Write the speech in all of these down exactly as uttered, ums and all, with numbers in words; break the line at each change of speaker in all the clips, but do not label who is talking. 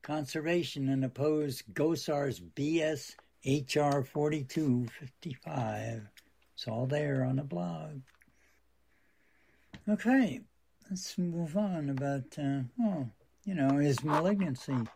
conservation and oppose GOSAR's B S H R forty-two fifty-five. It's all there on the blog. Okay, let's move on about, uh, oh, you know, his malignancy. No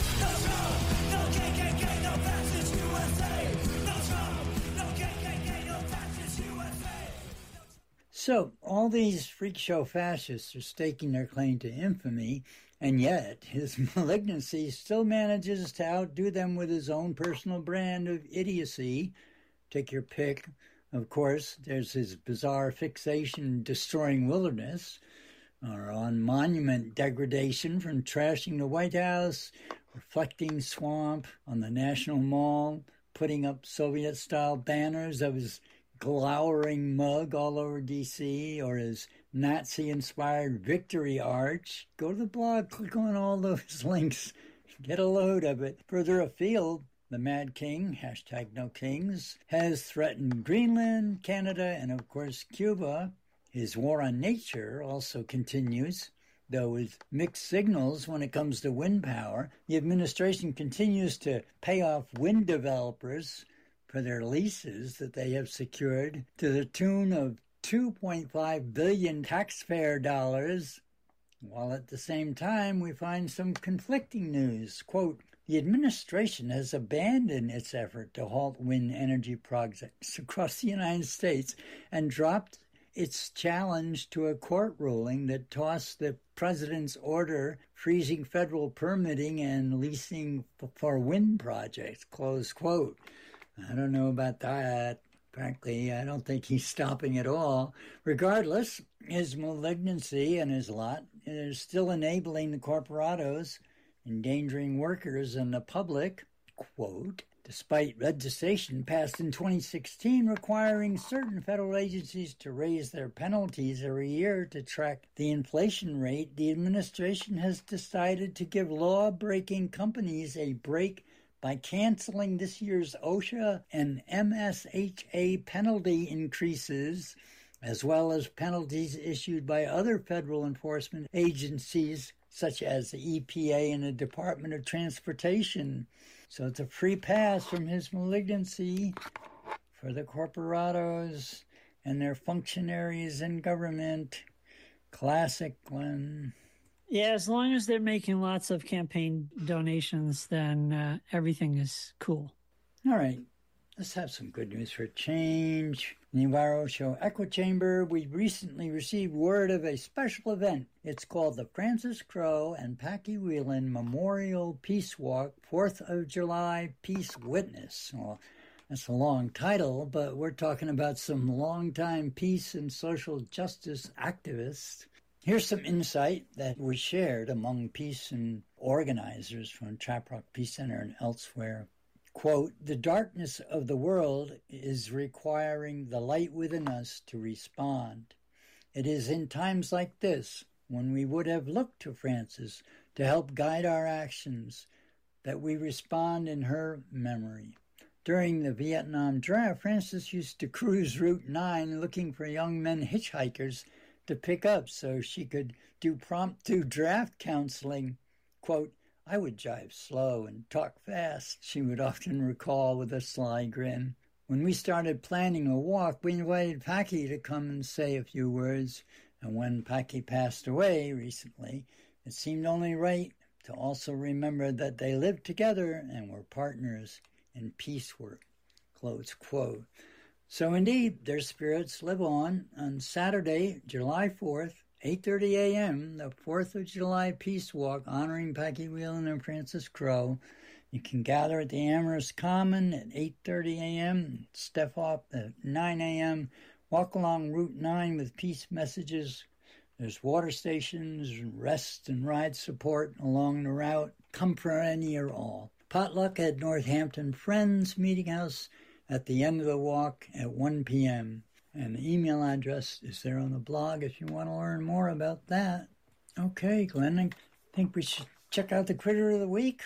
Trump, no K K K, no fascist U S A. No Trump, no K K K, no fascist U S A. So, all these freak show fascists are staking their claim to infamy, and yet his malignancy still manages to outdo them with his own personal brand of idiocy. Take your pick. Of course, there's his bizarre fixation destroying wilderness, or on monument degradation from trashing the White House, reflecting swamp on the National Mall, putting up Soviet-style banners of his glowering mug all over D C, or his Nazi-inspired victory arch. Go to the blog, click on all those links, get a load of it. Further afield, the Mad King, hashtag no kings, has threatened Greenland, Canada, and of course Cuba. His war on nature also continues, though with mixed signals when it comes to wind power. The administration continues to pay off wind developers for their leases that they have secured to the tune of two point five billion taxpayer dollars, while at the same time we find some conflicting news. Quote, the administration has abandoned its effort to halt wind energy projects across the United States and dropped its challenge to a court ruling that tossed the president's order freezing federal permitting and leasing for wind projects, close quote. I don't know about that. Frankly, I don't think he's stopping at all. Regardless, his malignancy and his lot is still enabling the corporatos, endangering workers and the public, quote, despite legislation passed in twenty sixteen requiring certain federal agencies to raise their penalties every year to track the inflation rate, the administration has decided to give law-breaking companies a break by canceling this year's OSHA and M S H A penalty increases, as well as penalties issued by other federal enforcement agencies such as the E P A and the Department of Transportation. So it's a free pass from his malignancy for the corporatos and their functionaries in government. Classic one.
Yeah, as long as they're making lots of campaign donations, then uh, everything is cool.
All right. Let's have some good news for a change. In the Enviro Show Echo Chamber, we recently received word of a special event. It's called the Francis Crowe and Packy Whelan Memorial Peace Walk, fourth of July Peace Witness. Well, that's a long title, but we're talking about some longtime peace and social justice activists. Here's some insight that was shared among peace and organizers from Trap Rock Peace Center and elsewhere. Quote, the darkness of the world is requiring the light within us to respond. It is in times like this, when we would have looked to Frances to help guide our actions, that we respond in her memory. During the Vietnam draft, Frances used to cruise Route nine looking for young men hitchhikers to pick up so she could do promptu draft counseling. Quote, I would jive slow and talk fast, she would often recall with a sly grin. When we started planning a walk, we invited Packy to come and say a few words, and when Packy passed away recently, it seemed only right to also remember that they lived together and were partners in peace work. Close quote. So indeed, their spirits live on. On Saturday, July fourth, eight thirty a.m., the fourth of July Peace Walk honoring Packy Whelan and Francis Crowe. You can gather at the Amherst Common at eight thirty a.m., step off at nine a.m., walk along Route nine with peace messages. There's water stations, rest and ride support along the route. Come for any or all. Potluck at Northampton Friends Meeting House at the end of the walk at one p.m., and the email address is there on the blog if you want to learn more about that. Okay, Glenn, I think we should check out the Critter of the Week.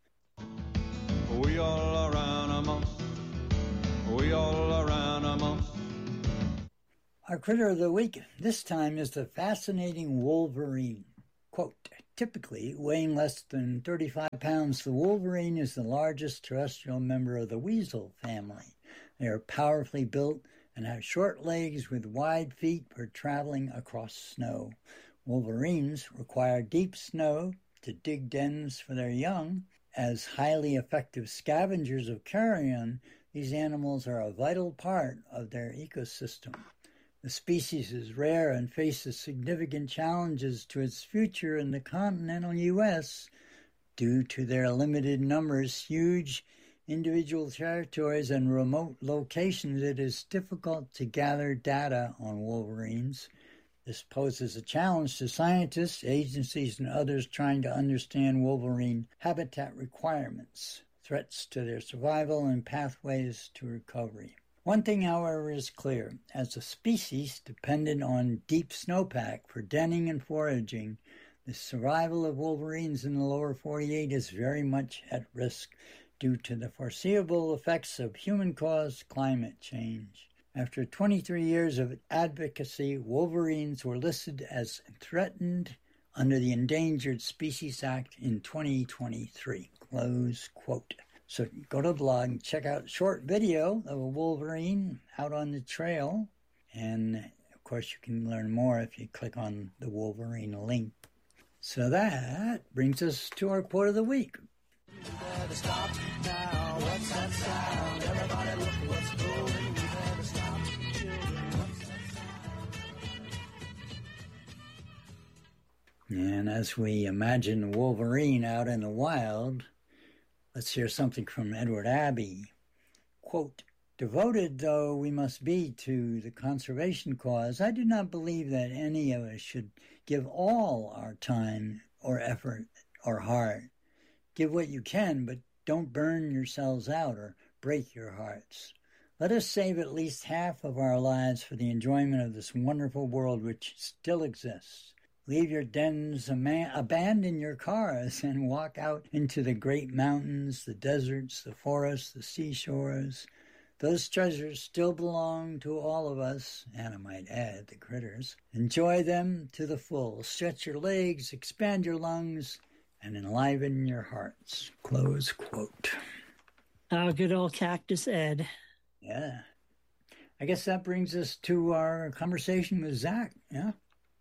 We all around a month. We all around a month.
Our Critter of the Week this time is the fascinating wolverine. Quote, Typically weighing less than thirty-five pounds, the wolverine is the largest terrestrial member of the weasel family. They are powerfully built and have short legs with wide feet for traveling across snow. Wolverines require deep snow to dig dens for their young. As highly effective scavengers of carrion, these animals are a vital part of their ecosystem. The species is rare and faces significant challenges to its future in the continental U S due to their limited numbers, huge individual territories, and remote locations. It is difficult to gather data on wolverines. This poses a challenge to scientists, agencies, and others trying to understand wolverine habitat requirements, threats to their survival, and pathways to recovery. One thing, however, is clear. As a species dependent on deep snowpack for denning and foraging, the survival of wolverines in the lower forty-eight is very much at risk due to the foreseeable effects of human-caused climate change. After twenty-three years of advocacy, wolverines were listed as threatened under the Endangered Species Act in twenty twenty-three. Close quote. So go to the blog and check out a short video of a wolverine out on the trail. And, of course, you can learn more if you click on the wolverine link. So that brings us to our quote of the week. You better stop now. What's that sound? Everybody look what's going. You better stop, children. What's that sound? And as we imagine Wolverine out in the wild, let's hear something from Edward Abbey. Quote, devoted though we must be to the conservation cause, I do not believe that any of us should give all our time or effort or heart. Give what you can, but don't burn yourselves out or break your hearts. Let us save at least half of our lives for the enjoyment of this wonderful world which still exists. Leave your dens, abandon your cars, and walk out into the great mountains, the deserts, the forests, the seashores. Those treasures still belong to all of us, and I might add, the critters. Enjoy them to the full. Stretch your legs, expand your lungs, and enliven your hearts. Close quote.
Oh, good old Cactus Ed.
Yeah. I guess that brings us to our conversation with Zach, yeah?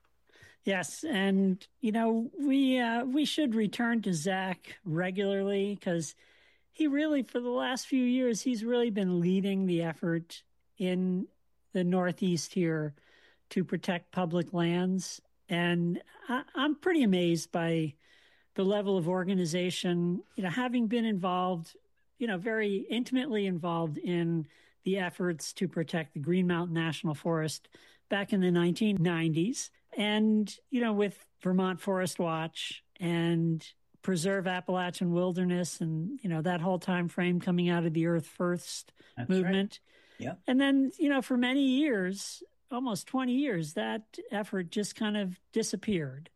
Yes, and you know we uh, we should return to Zach regularly because he really, for the last few years, he's really been leading the effort in the Northeast here to protect public lands, and I, I'm pretty amazed by the level of organization. You know, having been involved, you know, very intimately involved in the efforts to protect the Green Mountain National Forest back in the nineteen nineties. And, you know, with Vermont Forest Watch and Preserve Appalachian Wilderness and, you know, that whole time frame coming out of the Earth First That's movement.
Right. Yeah.
And then, you know, for many years, almost twenty years, that effort just kind of disappeared.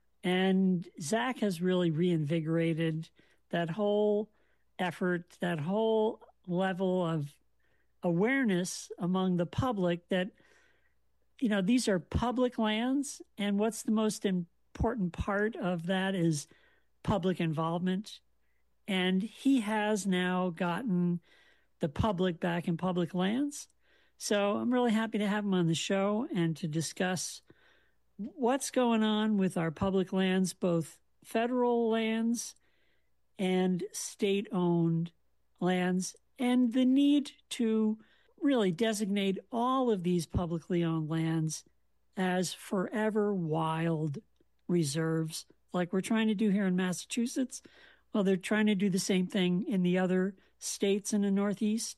And Zach has really reinvigorated that whole effort, that whole level of awareness among the public that, you know, these are public lands, and what's the most important part of that is public involvement. And he has now gotten the public back in public lands. So I'm really happy to have him on the show and to discuss what's going on with our public lands, both federal lands and state-owned lands, and the need to really designate all of these publicly owned lands as forever wild reserves, like we're trying to do here in Massachusetts. Well, they're trying to do the same thing in the other states in the Northeast.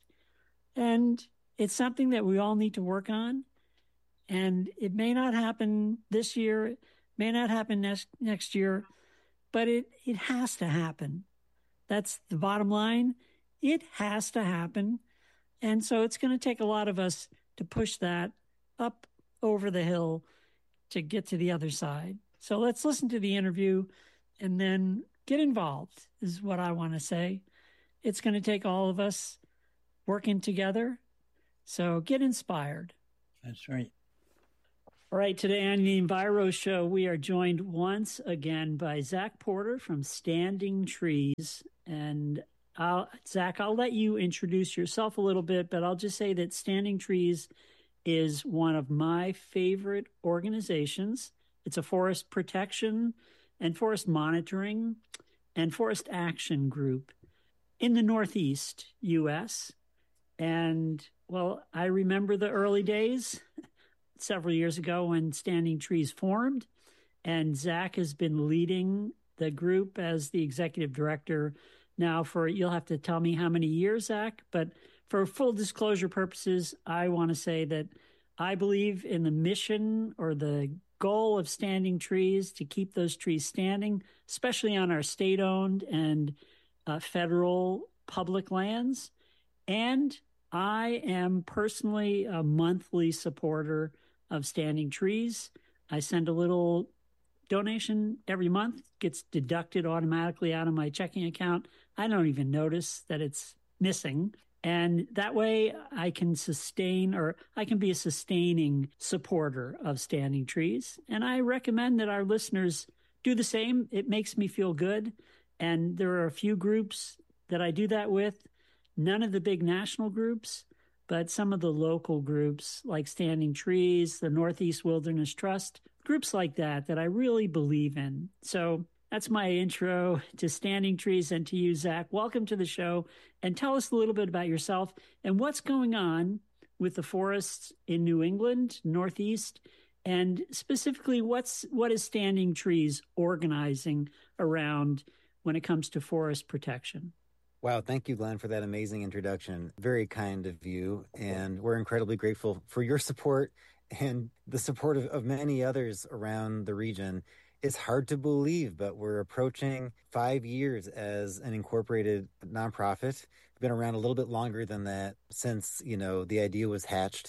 And it's something that we all need to work on. And it may not happen this year, it may not happen next next year, but it, it has to happen. That's the bottom line. It has to happen. And so it's going to take a lot of us to push that up over the hill to get to the other side. So let's listen to the interview and then get involved is what I want to say. It's going to take all of us working together. So get inspired.
That's right.
All right, today on the Enviro Show, we are joined once again by Zach Porter from Standing Trees. And I'll, Zach, I'll let you introduce yourself a little bit, but I'll just say that Standing Trees is one of my favorite organizations. It's a forest protection and forest monitoring and forest action group in the Northeast U S. And, well, I remember the early days several years ago when Standing Trees formed, and Zach has been leading the group as the executive director now for, you'll have to tell me how many years, Zach, but for full disclosure purposes, I want to say that I believe in the mission or the goal of Standing Trees to keep those trees standing, especially on our state-owned and uh, federal public lands. And I am personally a monthly supporter of Standing Trees. I send a little donation every month, gets deducted automatically out of my checking account. I don't even notice that it's missing. And that way I can sustain, or I can be a sustaining supporter of Standing Trees. And I recommend that our listeners do the same. It makes me feel good. And there are a few groups that I do that with, none of the big national groups, but some of the local groups like Standing Trees, the Northeast Wilderness Trust, groups like that, that I really believe in. So that's my intro to Standing Trees and to you, Zach. Welcome to the show, and tell us a little bit about yourself and what's going on with the forests in New England, Northeast, and specifically what's what is Standing Trees organizing around when it comes to forest protection.
Wow, thank you, Glenn, for that amazing introduction. Very kind of you, and we're incredibly grateful for your support and the support of, of many others around the region. It's hard to believe, but we're approaching five years as an incorporated nonprofit. We've been around a little bit longer than that since, you know, the idea was hatched.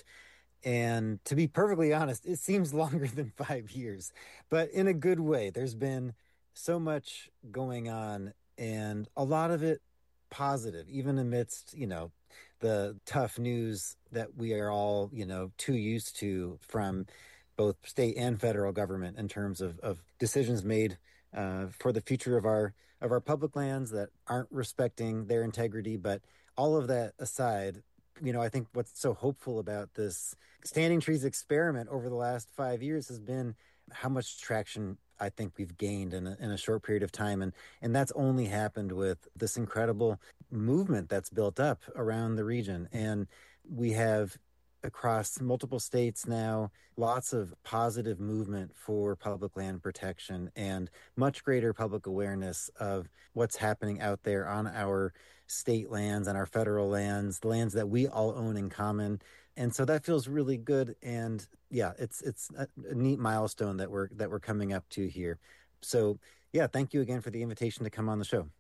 And to be perfectly honest, it seems longer than five years, but in a good way. There's been so much going on, and a lot of it positive, even amidst, you know, the tough news that we are all, you know, too used to from both state and federal government in terms of, of decisions made uh, for the future of our of our public lands that aren't respecting their integrity. But all of that aside, you know, I think what's so hopeful about this Standing Trees experiment over the last five years has been how much traction I think we've gained in a, in a short period of time. And, and that's only happened with this incredible movement that's built up around the region. And we have, across multiple states now, lots of positive movement for public land protection and much greater public awareness of what's happening out there on our state lands and our federal lands, the lands that we all own in common. And so that feels really good. And yeah, it's it's a, a neat milestone that we're that we're coming up to here. So yeah, thank you again for the invitation to come on the show.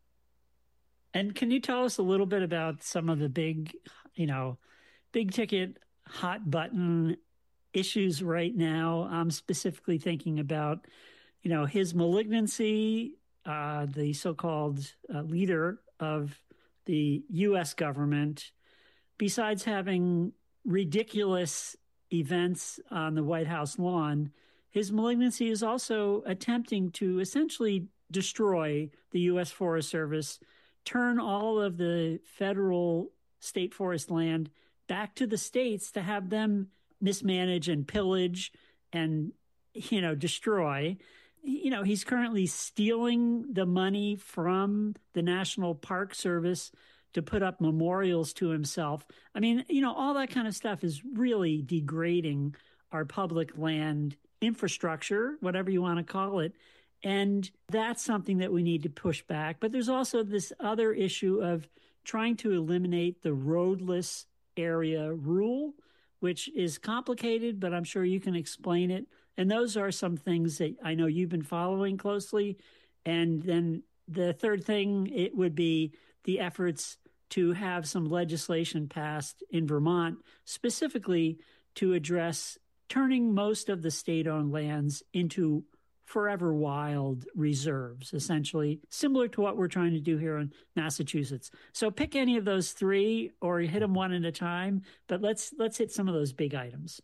And can you tell us a little bit about some of the big, you know, big ticket, hot button issues right now? I'm specifically thinking about, you know, his malignancy, uh, the so-called uh, leader of the U S government, besides having ridiculous events on the White House lawn, his malignancy is also attempting to essentially destroy the U S Forest Service, turn all of the federal state forest land back to the states to have them mismanage and pillage and, you know, destroy. You know, he's currently stealing the money from the National Park Service to put up memorials to himself. I mean, you know, all that kind of stuff is really degrading our public land infrastructure, whatever you want to call it. And that's something that we need to push back. But there's also this other issue of trying to eliminate the roadless area rule, which is complicated, but I'm sure you can explain it. And those are some things that I know you've been following closely. And then the third thing, it would be the efforts to have some legislation passed in Vermont, specifically to address turning most of the state-owned lands into forever wild reserves, essentially, similar to what we're trying to do here in Massachusetts. So pick any of those three or hit them one at a time, but let's let's hit some of those big items.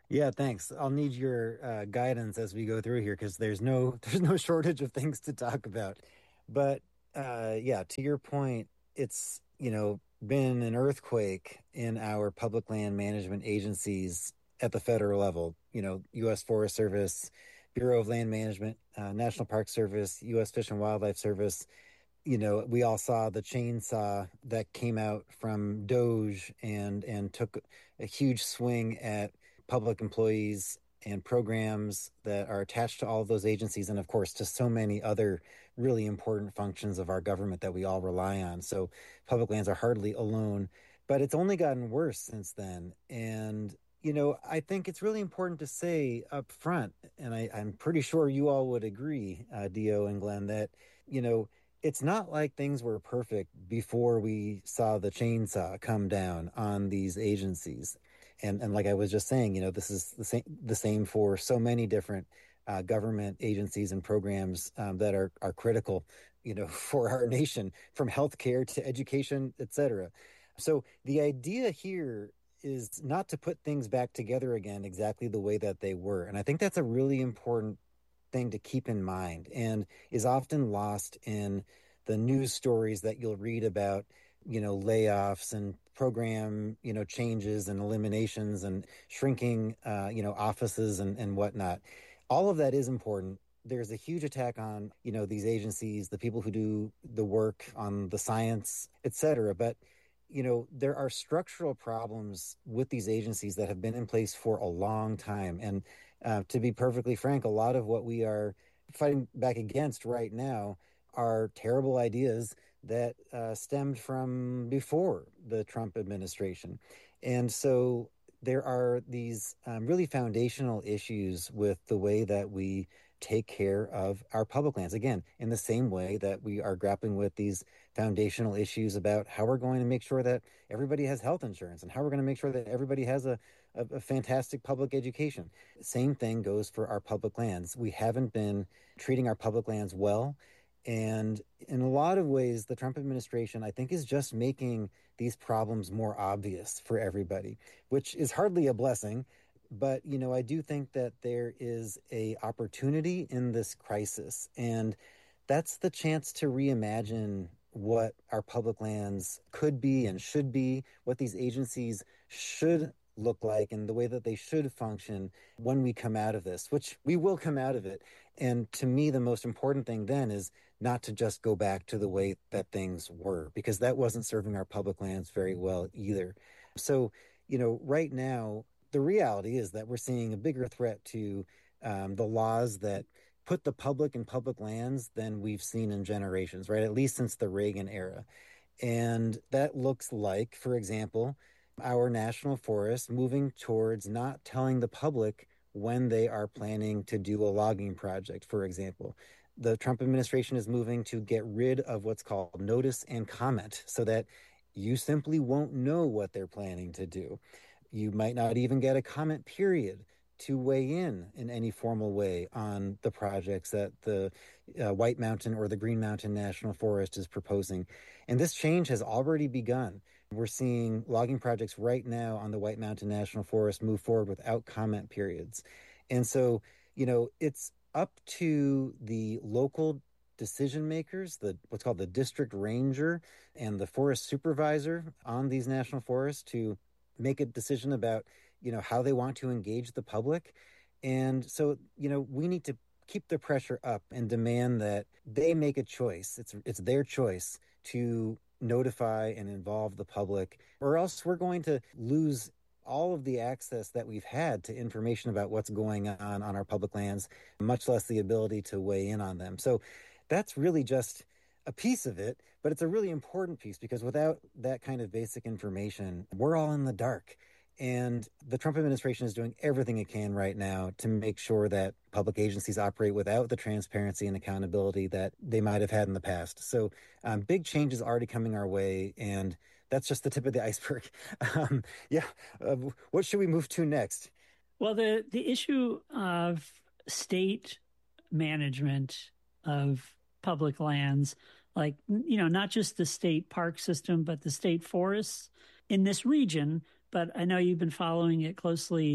Yeah, thanks. I'll need your uh, guidance as we go through here because there's no there's no shortage of things to talk about. But uh, yeah, to your point, it's you know been an earthquake in our public land management agencies at the federal level. You know, U S. Forest Service, Bureau of Land Management, uh, National Park Service, U S. Fish and Wildlife Service. You know, we all saw the chainsaw that came out from DOGE and and took a huge swing at public employees and programs that are attached to all of those agencies, and of course to so many other really important functions of our government that we all rely on. So public lands are hardly alone, but it's only gotten worse since then. And you know, I think it's really important to say up front, and I, I'm pretty sure you all would agree, uh, Dio and Glenn, that you know it's not like things were perfect before we saw the chainsaw come down on these agencies. And and like I was just saying, you know, this is the same the same for so many different uh, government agencies and programs um, that are are critical, you know, for our nation, from healthcare to education, et cetera. So the idea here is not to put things back together again exactly the way that they were. And I think that's a really important thing to keep in mind and is often lost in the news stories that you'll read about, you know, layoffs and program, you know, changes and eliminations and shrinking, uh, you know, offices and, and whatnot. All of that is important. There's a huge attack on, you know, these agencies, the people who do the work on the science, et cetera. But, you know, there are structural problems with these agencies that have been in place for a long time. And uh, to be perfectly frank, a lot of what we are fighting back against right now are terrible ideas that uh, stemmed from before the Trump administration. And so there are these um, really foundational issues with the way that we take care of our public lands. Again, in the same way that we are grappling with these foundational issues about how we're going to make sure that everybody has health insurance and how we're going to make sure that everybody has a, a, a fantastic public education. Same thing goes for our public lands. We haven't been treating our public lands well. And in a lot of ways, the Trump administration, I think, is just making these problems more obvious for everybody, which is hardly a blessing. But, you know, I do think that there is a opportunity in this crisis, and that's the chance to reimagine what our public lands could be and should be, what these agencies should look like, and the way that they should function when we come out of this, which we will come out of it. And to me, the most important thing then is not to just go back to the way that things were, because that wasn't serving our public lands very well either. So, you know, right now, the reality is that we're seeing a bigger threat to um, the laws that put the public in public lands than we've seen in generations, right? At least since the Reagan era. And that looks like, for example, our national forests moving towards not telling the public when they are planning to do a logging project, for example. The Trump administration is moving to get rid of what's called notice and comment so that you simply won't know what they're planning to do. You might not even get a comment period to weigh in in any formal way on the projects that the uh, White Mountain or the Green Mountain National Forest is proposing. And this change has already begun. We're seeing logging projects right now on the White Mountain National Forest move forward without comment periods. And so, you know, it's up to the local decision makers, the what's called the district ranger and the forest supervisor on these national forests to make a decision about, you know, how they want to engage the public. And so, you know, we need to keep the pressure up and demand that they make a choice. It's it's their choice to notify and involve the public, or else we're going to lose all of the access that we've had to information about what's going on on our public lands, much less the ability to weigh in on them. So that's really just a piece of it, but it's a really important piece because without that kind of basic information, we're all in the dark. And the Trump administration is doing everything it can right now to make sure that public agencies operate without the transparency and accountability that they might have had in the past. So um, big changes already coming our way, and that's just the tip of the iceberg. Um, yeah, uh, what should we move to next?
Well, the, the issue of state management of public lands, like, you know, not just the state park system, but the state forests in this region. But I know you've been following it closely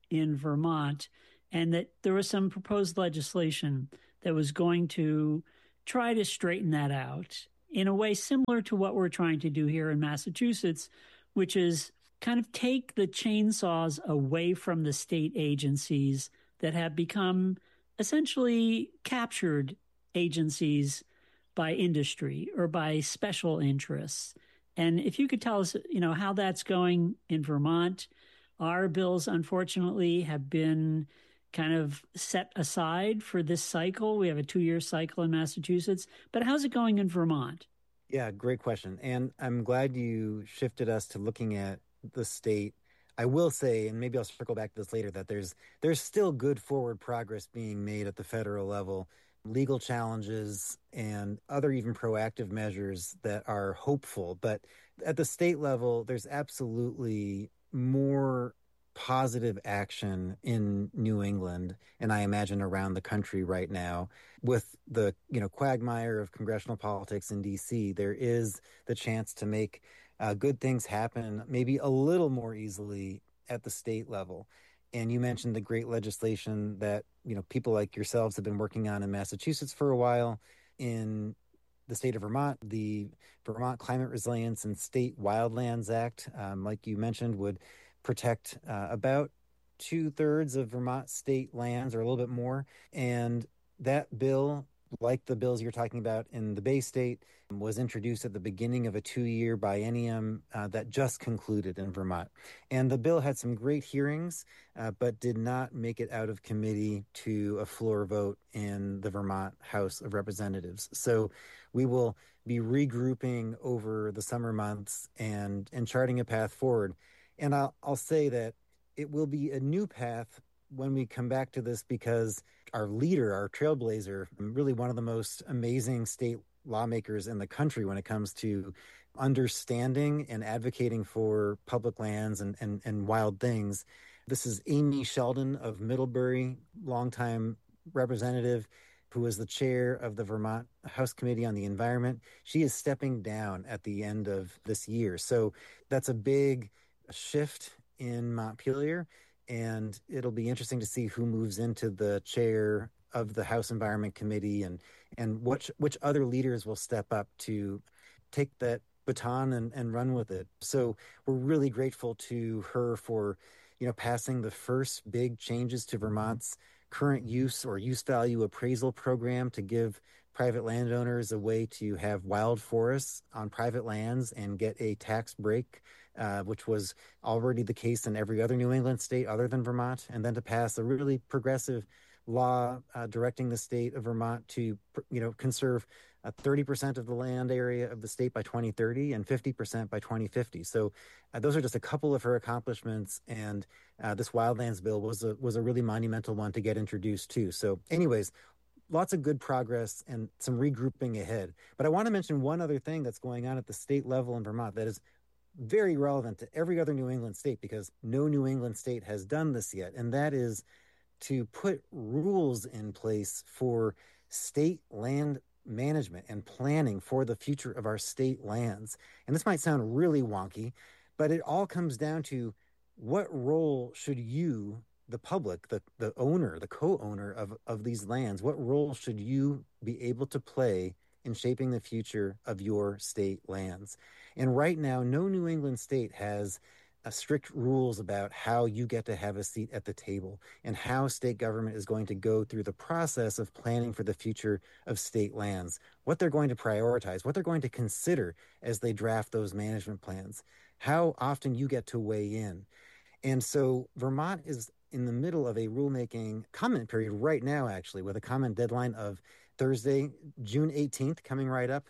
in Vermont, and that there was some proposed legislation that was going to try to straighten that out in a way similar to what we're trying to do here in Massachusetts, which is kind of take the chainsaws away from the state agencies that have become essentially captured agencies by industry or by special interests. And if you could tell us, you know, how that's going in Vermont. Our bills, unfortunately, have been kind of set aside for this cycle. We have a two-year cycle in Massachusetts. But how's it going in Vermont?
Yeah, great question. And I'm glad you shifted us to looking at the state. I will say, and maybe I'll circle back to this later, that there's there's still good forward progress being made at the federal level. Legal challenges and other even proactive measures that are hopeful. But at the state level, there's absolutely more positive action in New England, and I imagine around the country right now. With the, you know, quagmire of congressional politics in D C, there is the chance to make uh, good things happen maybe a little more easily at the state level. And you mentioned the great legislation that, you know, people like yourselves have been working on in Massachusetts for a while. In the state of Vermont, the Vermont Climate Resilience and State Wildlands Act, um, like you mentioned, would protect uh, about two-thirds of Vermont state lands, or a little bit more. And that bill, like the bills you're talking about in the Bay State, was introduced at the beginning of a two-year biennium uh, that just concluded in Vermont. And the bill had some great hearings, uh, but did not make it out of committee to a floor vote in the Vermont House of Representatives. So we will be regrouping over the summer months and, and charting a path forward. And I'll, I'll say that it will be a new path when we come back to this, because our leader, our trailblazer, really one of the most amazing state lawmakers in the country when it comes to understanding and advocating for public lands and, and, and wild things. This is Amy Sheldon of Middlebury, longtime representative, who was the chair of the Vermont House Committee on the Environment. She is stepping down at the end of this year. So that's a big shift in Montpelier. And it'll be interesting to see who moves into the chair of the House Environment Committee, and and which which other leaders will step up to take that baton and, and run with it. So we're really grateful to her for, you know, passing the first big changes to Vermont's current use or use value appraisal program to give private landowners a way to have wild forests on private lands and get a tax break, uh, which was already the case in every other New England state other than Vermont, and then to pass a really progressive law uh, directing the state of Vermont to, you know, conserve uh, thirty percent of the land area of the state by twenty thirty and fifty percent by twenty fifty. So uh, those are just a couple of her accomplishments, and uh, this wildlands bill was a, was a really monumental one to get introduced too. So anyways, lots of good progress and some regrouping ahead. But I want to mention one other thing that's going on at the state level in Vermont that is very relevant to every other New England state, because no New England state has done this yet, and that is to put rules in place for state land management and planning for the future of our state lands. And this might sound really wonky, but it all comes down to what role should you, the public, the, the owner, the co-owner of, of these lands, what role should you be able to play in shaping the future of your state lands? And right now, no New England state has uh, strict rules about how you get to have a seat at the table and how state government is going to go through the process of planning for the future of state lands, what they're going to prioritize, what they're going to consider as they draft those management plans, how often you get to weigh in. And so Vermont is in the middle of a rulemaking comment period right now, actually, with a comment deadline of Thursday, June eighteenth, coming right up.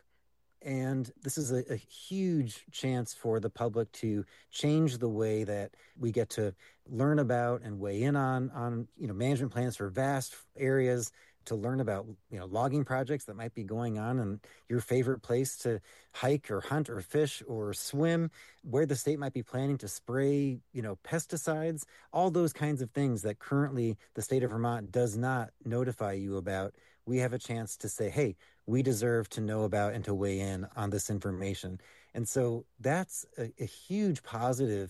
And this is a, a huge chance for the public to change the way that we get to learn about and weigh in on, on you know, management plans for vast areas, to learn about, you know, logging projects that might be going on in your favorite place to hike or hunt or fish or swim, where the state might be planning to spray, you know, pesticides, all those kinds of things that currently the state of Vermont does not notify you about. We have a chance to say, hey, we deserve to know about and to weigh in on this information. And so that's a, a huge positive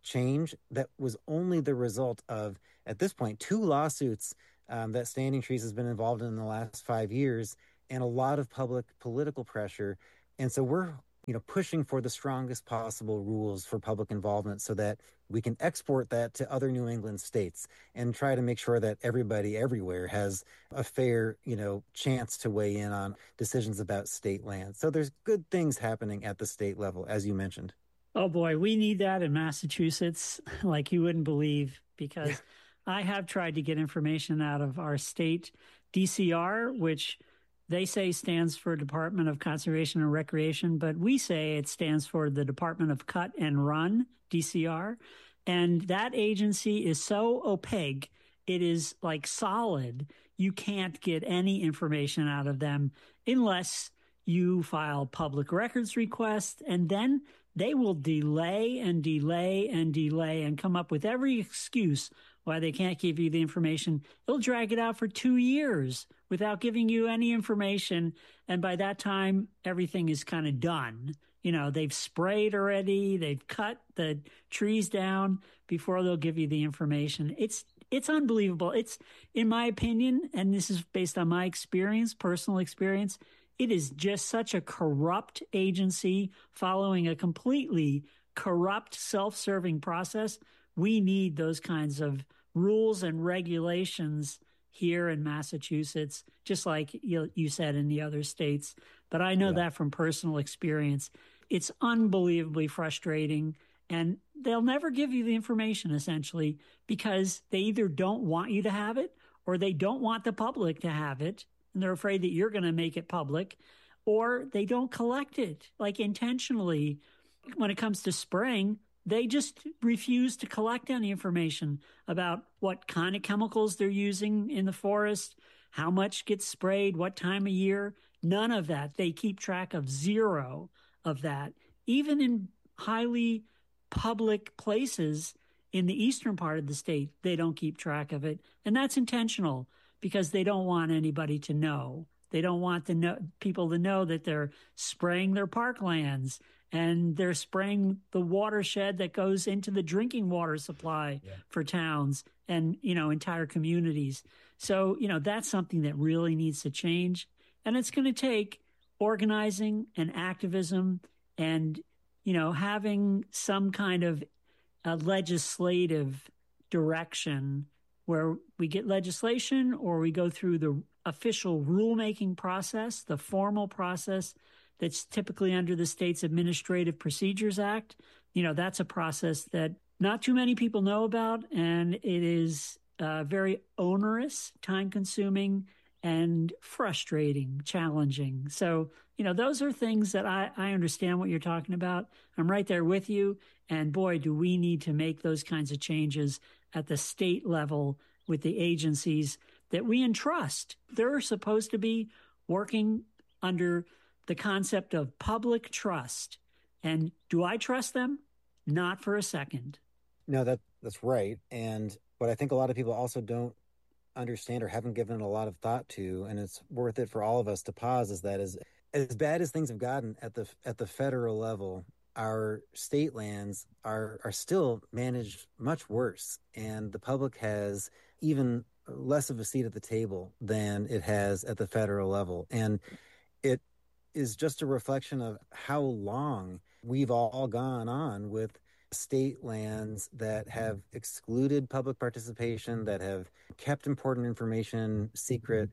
change that was only the result of, at this point, two lawsuits um, that Standing Trees has been involved in, in the last five years, and a lot of public political pressure. And so we're, you know, pushing for the strongest possible rules for public involvement so that we can export that to other New England states and try to make sure that everybody everywhere has a fair, you know, chance to weigh in on decisions about state land. So there's good things happening at the state level, as you mentioned.
Oh boy, we need that in Massachusetts like you wouldn't believe, because yeah. I have tried to get information out of our state D C R, which they say stands for Department of Conservation and Recreation, but we say it stands for the Department of Cut and Run, D C R. And that agency is so opaque, it is like solid. You can't get any information out of them unless you file public records requests, and then they will delay and delay and delay and come up with every excuse why they can't give you the information. They'll drag it out for two years without giving you any information. And by that time, everything is kind of done. You know, they've sprayed already. They've cut the trees down before they'll give you the information. It's it's unbelievable. It's, in my opinion, and this is based on my experience, personal experience, it is just such a corrupt agency following a completely corrupt, self-serving process. We need those kinds of rules and regulations here in Massachusetts, just like you, you said in the other states. But I know yeah. that from personal experience. It's unbelievably frustrating, and they'll never give you the information, essentially, because they either don't want you to have it or they don't want the public to have it, and they're afraid that you're going to make it public, or they don't collect it, like intentionally. When it comes to spraying, they just refuse to collect any information about what kind of chemicals they're using in the forest, how much gets sprayed, what time of year. None of that. They keep track of zero of that. Even in highly public places in the eastern part of the state, they don't keep track of it. And that's intentional because they don't want anybody to know. They don't want the know, people to know that they're spraying their parklands and they're spraying the watershed that goes into the drinking water supply yeah. for towns and, you know, entire communities. So, you know, that's something that really needs to change. And it's going to take organizing and activism and, you know, having some kind of a legislative direction where we get legislation or we go through the official rulemaking process, the formal process that's typically under the state's Administrative Procedures Act. You know, that's a process that not too many people know about, and it is uh, very onerous, time-consuming, and frustrating, challenging. So, you know, those are things that I, I understand what you're talking about. I'm right there with you. And boy, do we need to make those kinds of changes at the state level with the agencies that we entrust. They're supposed to be working under the concept of public trust. And do I trust them? Not for a second.
No, that that's right. And what I think a lot of people also don't understand or haven't given a lot of thought to, and it's worth it for all of us to pause, is that as as bad as things have gotten at the at the federal level, our state lands are are still managed much worse, and the public has even less of a seat at the table than it has at the federal level. And it is just a reflection of how long we've all gone on with state lands that have excluded public participation, that have kept important information secret,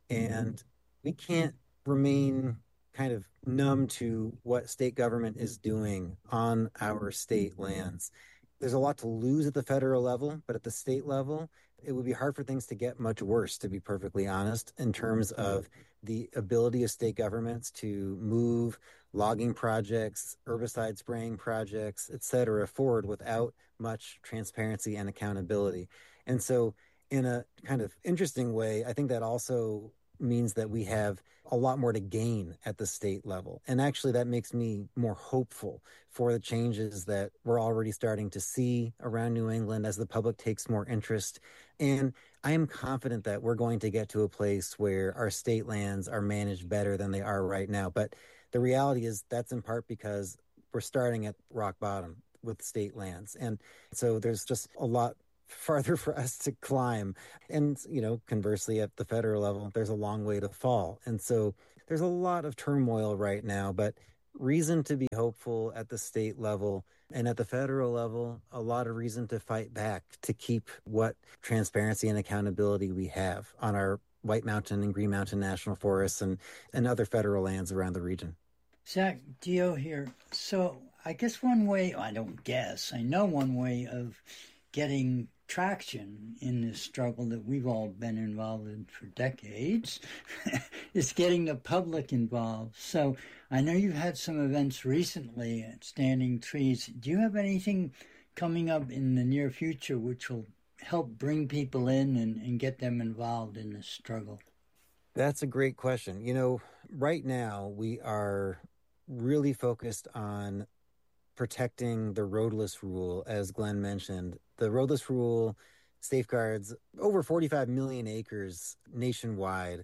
and we can't remain kind of numb to what state government is doing on our state lands. There's a lot to lose at the federal level, but at the state level, it would be hard for things to get much worse, to be perfectly honest, in terms of the ability of state governments to move logging projects, herbicide spraying projects, et cetera, forward without much transparency and accountability. And so in a kind of interesting way, I think that also means that we have a lot more to gain at the state level. And actually that makes me more hopeful for the changes that we're already starting to see around New England as the public takes more interest. And I am confident that we're going to get to a place where our state lands are managed better than they are right now. But the reality is that's in part because we're starting at rock bottom. with state lands. And so there's just a lot farther for us to climb. And, you know, conversely, at the federal level, there's a long way to fall. And so there's a lot of turmoil right now, but reason to be hopeful at the state level. And at the federal level, a lot of reason to fight back to keep what transparency and accountability we have on our White Mountain and Green Mountain National Forests and, and other federal lands around the region.
Zach, Dio here. So I guess one way, I don't guess, I know one way of getting traction in this struggle that we've all been involved in for decades is getting the public involved. So I know you've had some events recently at Standing Trees. Do you have anything coming up in the near future which will help bring people in and, and get them involved in this struggle?
That's a great question. You know, right now we are really focused on protecting the roadless rule, as Glenn mentioned. The roadless rule safeguards over forty-five million acres nationwide.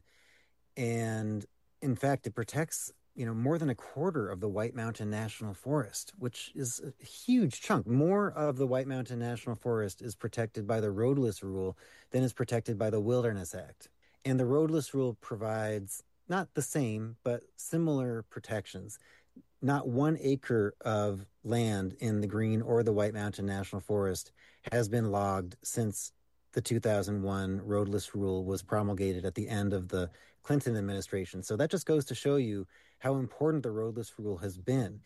And in fact, it protects, you know, more than a quarter of the White Mountain National Forest, which is a huge chunk. More of the White Mountain National Forest is protected by the roadless rule than is protected by the Wilderness Act. And the roadless rule provides not the same, but similar protections. Not one acre of land in the Green or the White Mountain National Forest has been logged since the two thousand one roadless rule was promulgated at the end of the Clinton administration. So that just goes to show you how important the roadless rule has been.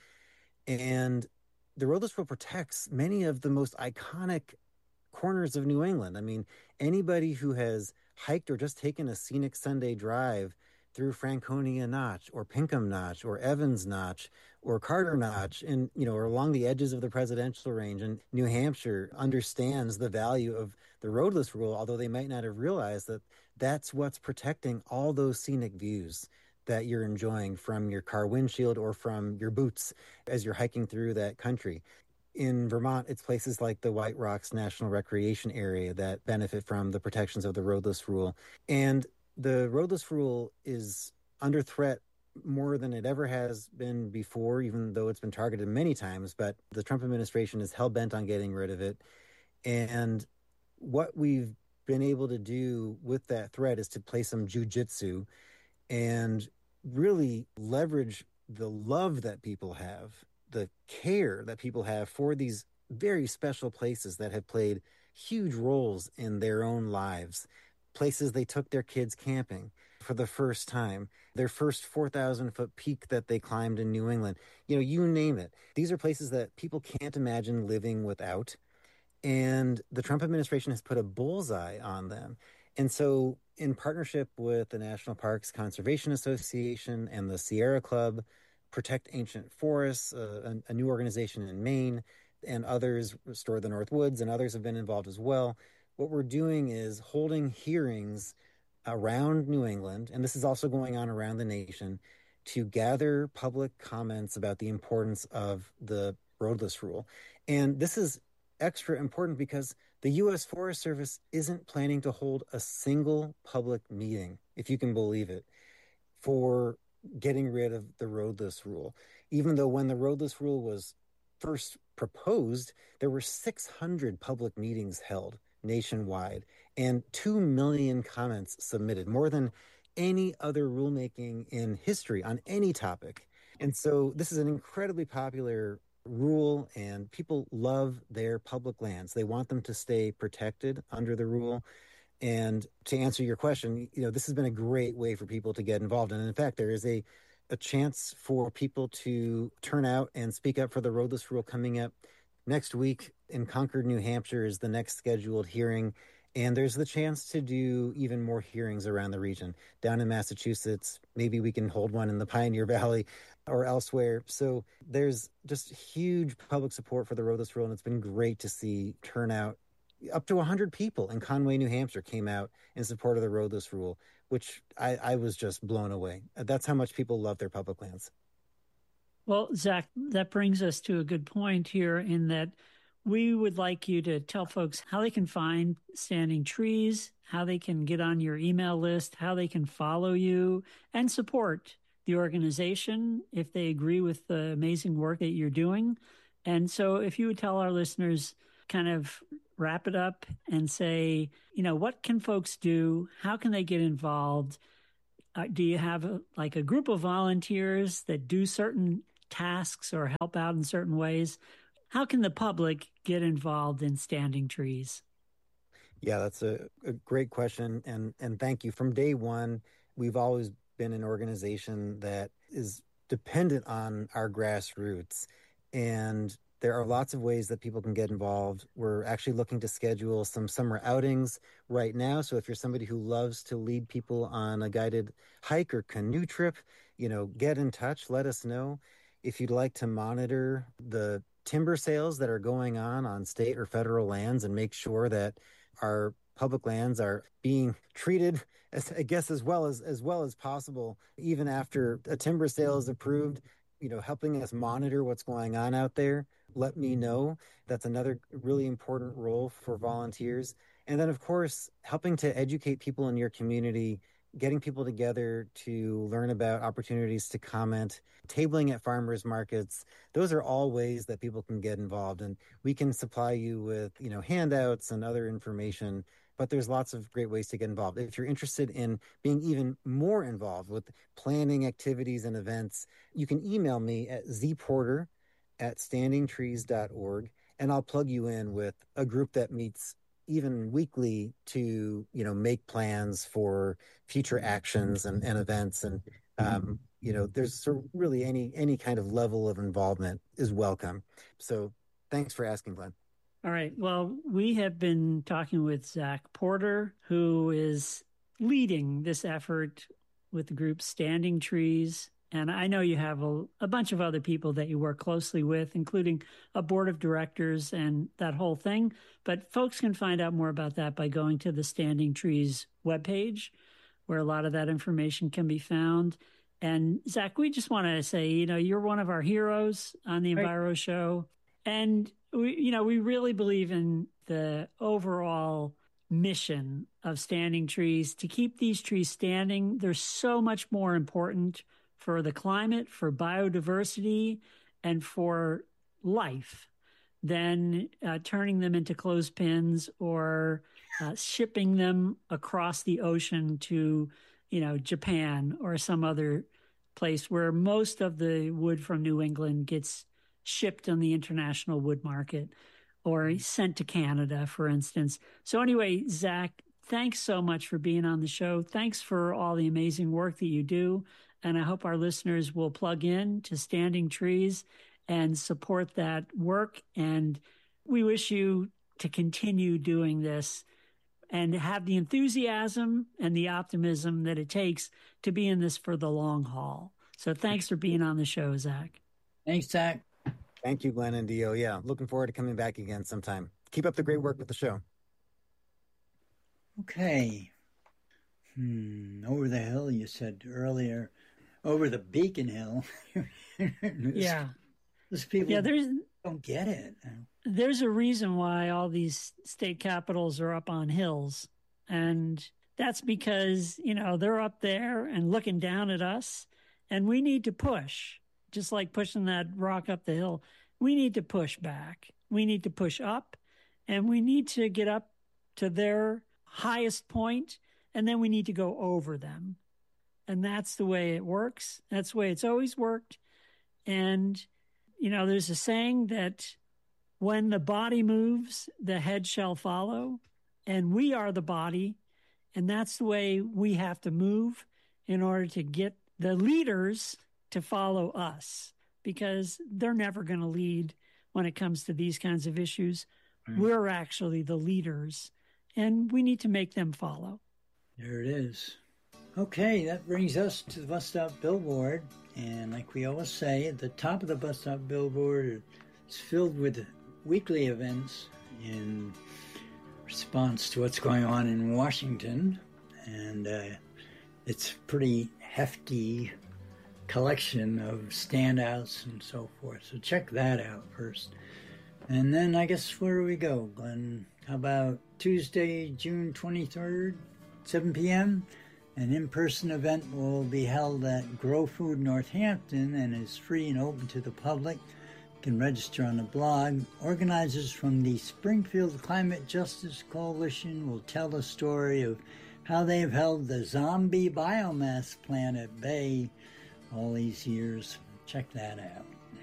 And the roadless rule protects many of the most iconic corners of New England. I mean, anybody who has hiked or just taken a scenic Sunday drive through Franconia Notch or Pinkham Notch or Evans Notch or Carter Notch and, you know, or along the edges of the presidential range in New Hampshire understands the value of the roadless rule, although they might not have realized that that's what's protecting all those scenic views that you're enjoying from your car windshield or from your boots as you're hiking through that country. In Vermont, it's places like the White Rocks National Recreation Area that benefit from the protections of the roadless rule. And the roadless rule is under threat more than it ever has been before, even though it's been targeted many times. But the Trump administration is hell-bent on getting rid of it. And what we've been able to do with that threat is to play some jujitsu and really leverage the love that people have, the care that people have for these very special places that have played huge roles in their own lives. Places they took their kids camping for the first time, their first four thousand foot peak that they climbed in New England. You know, you name it. These are places that people can't imagine living without. And the Trump administration has put a bullseye on them. And so in partnership with the National Parks Conservation Association and the Sierra Club, Protect Ancient Forests, uh, a, a new organization in Maine, and others, Restore the North Woods, and others have been involved as well. What we're doing is holding hearings around New England, and this is also going on around the nation, to gather public comments about the importance of the roadless rule. And this is extra important because the U S Forest Service isn't planning to hold a single public meeting, if you can believe it, for getting rid of the roadless rule. Even though when the roadless rule was first proposed, there were six hundred public meetings held nationwide and two million comments submitted, more than any other rulemaking in history on any topic. And so this is an incredibly popular rule, and people love their public lands. They want them to stay protected under the rule. And to answer your question, you know, this has been a great way for people to get involved. And in fact, there is a, a chance for people to turn out and speak up for the roadless rule coming up next week in Concord, New Hampshire is the next scheduled hearing. And there's the chance to do even more hearings around the region. Down in Massachusetts, maybe we can hold one in the Pioneer Valley or elsewhere. So there's just huge public support for the roadless rule, and it's been great to see turnout. Up to one hundred people in Conway, New Hampshire came out in support of the roadless rule, which I, I was just blown away. That's how much people love their public lands.
Well, Zach, that brings us to a good point here in that we would like you to tell folks how they can find Standing Trees, how they can get on your email list, how they can follow you and support the organization if they agree with the amazing work that you're doing. And so if you would tell our listeners, kind of wrap it up and say, you know, what can folks do? How can they get involved? Uh, do you have a, like a group of volunteers that do certain tasks or help out in certain ways? How can the public get involved in Standing Trees?
Yeah, that's a, a great question. And, and thank you. From day one, we've always been an organization that is dependent on our grassroots. And there are lots of ways that people can get involved. We're actually looking to schedule some summer outings right now. So if you're somebody who loves to lead people on a guided hike or canoe trip, you know, get in touch, let us know. If you'd like to monitor the timber sales that are going on on state or federal lands and make sure that our public lands are being treated, as, I guess, as well as as well as possible, even after a timber sale is approved, you know, helping us monitor what's going on out there, let me know. That's another really important role for volunteers. And then, of course, helping to educate people in your community, getting people together to learn about opportunities to comment, tabling at farmers markets. Those are all ways that people can get involved. And we can supply you with, you know, handouts and other information, but there's lots of great ways to get involved. If you're interested in being even more involved with planning activities and events, you can email me at zporter at standing trees dot org, and I'll plug you in with a group that meets even weekly to, you know, make plans for future actions and, and events. And, um, you know, there's sort of really any, any kind of level of involvement is welcome. So thanks for asking, Glenn.
All right. Well, we have been talking with Zach Porter, who is leading this effort with the group Standing Trees. And I know you have a, a bunch of other people that you work closely with, including a board of directors and that whole thing. But folks can find out more about that by going to the Standing Trees webpage, where a lot of that information can be found. And Zach, we just want to say, you know, you're one of our heroes on the Enviro right. Show. And, we, you know, we really believe in the overall mission of Standing Trees to keep these trees standing. They're so much more important for the climate, for biodiversity, and for life than uh, turning them into clothespins or uh, shipping them across the ocean to, you know, Japan or some other place where most of the wood from New England gets shipped on the international wood market or sent to Canada, for instance. So anyway, Zach, thanks so much for being on the show. Thanks for all the amazing work that you do. And I hope our listeners will plug in to Standing Trees and support that work. And we wish you to continue doing this and have the enthusiasm and the optimism that it takes to be in this for the long haul. So thanks for being on the show, Zach.
Thanks, Zach.
Thank you, Glenn and Dio. Yeah, looking forward to coming back again sometime. Keep up the great work with the show.
Okay. Hmm, over the hill, you said earlier. Over the Beacon Hill.
yeah.
Those people
yeah, there's,
don't get it.
There's a reason why all these state capitals are up on hills. And that's because, you know, they're up there and looking down at us. And we need to push, just like pushing that rock up the hill. We need to push back. We need to push up. And we need to get up to their highest point, and then we need to go over them. And that's the way it works. That's the way it's always worked. And, you know, there's a saying that when the body moves, the head shall follow. And we are the body. And that's the way we have to move in order to get the leaders to follow us, because they're never going to lead when it comes to these kinds of issues. Mm. We're actually the leaders, and we need to make them follow.
There it is. Okay, that brings us to the bus stop billboard. And like we always say, at the top of the bus stop billboard, it's filled with weekly events in response to what's going on in Washington. And uh, it's pretty hefty collection of standouts and so forth. So check that out first. And then I guess where do we go, Glenn? How about Tuesday, June twenty-third, seven p.m.? An in-person event will be held at Grow Food Northampton and is free and open to the public. You can register on the blog. Organizers from the Springfield Climate Justice Coalition will tell the story of how they've held the zombie biomass plant at bay all these years. Check that out.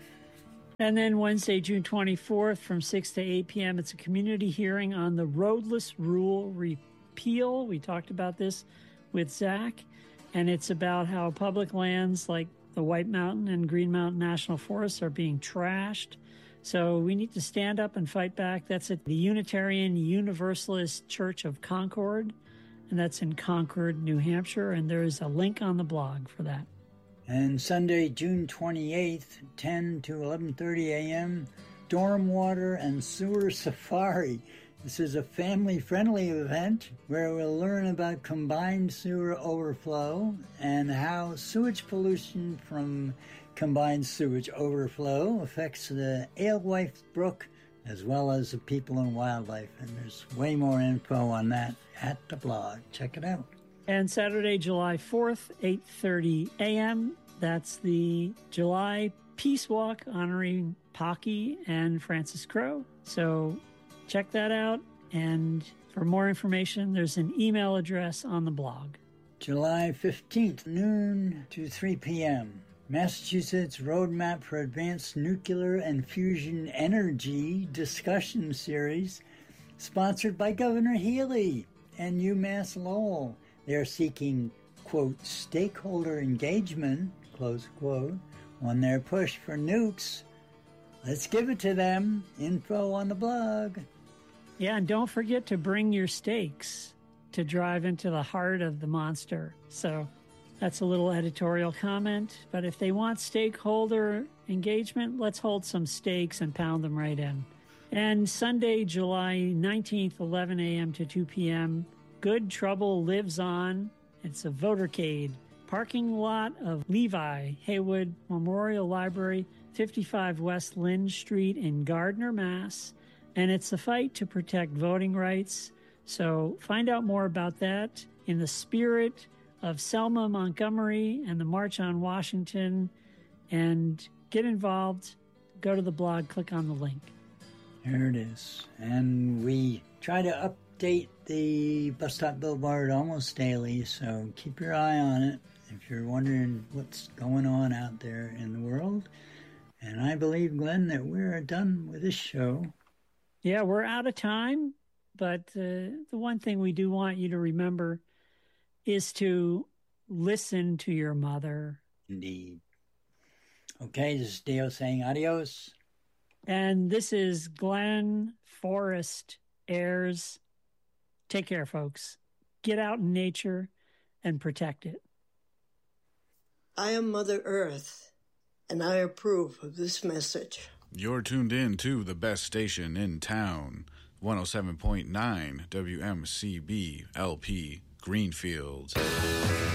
And then Wednesday, June twenty-fourth, from six to eight p.m., it's a community hearing on the roadless rule repeal. We talked about this with Zach, and it's about how public lands like the White Mountain and Green Mountain National Forests are being trashed. So we need to stand up and fight back. That's at the Unitarian Universalist Church of Concord, and that's in Concord, New Hampshire, and there is a link on the blog for that.
And Sunday, June twenty-eighth, ten to eleven thirty a.m., Stormwater and Sewer Safari. This is a family-friendly event where we'll learn about combined sewer overflow and how sewage pollution from combined sewage overflow affects the Alewife Brook as well as the people and wildlife. And there's way more info on that at the blog. Check it out.
And Saturday, July fourth, eight thirty a.m., that's the July Peace Walk honoring Pocky and Francis Crowe. So check that out. And for more information, there's an email address on the blog.
July fifteenth, noon to three p.m., Massachusetts Roadmap for Advanced Nuclear and Fusion Energy discussion series, sponsored by Governor Healy and UMass Lowell. They're seeking, quote, stakeholder engagement, close quote, on their push for nukes. Let's give it to them. Info on the blog.
Yeah, and don't forget to bring your stakes to drive into the heart of the monster. So that's a little editorial comment. But if they want stakeholder engagement, let's hold some stakes and pound them right in. And Sunday, July nineteenth, eleven a.m. to two p.m., Good Trouble Lives On. It's a votercade. Parking lot of Levi Haywood Memorial Library, fifty-five West Lynn Street in Gardner, Mass. And it's a fight to protect voting rights. So find out more about that in the spirit of Selma Montgomery and the March on Washington. And get involved. Go to the blog, click on the link.
There it is. And we try to up update the Bus Stop Billboard almost daily, so keep your eye on it if you're wondering what's going on out there in the world. And I believe, Glenn, that we're done with this show.
Yeah, we're out of time, but uh, the one thing we do want you to remember is to listen to your mother.
Indeed. Okay, this is Deo saying adios.
And this is Glenn Forrest Ayers. Take care, folks. Get out in nature and protect it.
I am Mother Earth, and I approve of this message.
You're tuned in to the best station in town, one oh seven point nine W M C B L P Greenfield.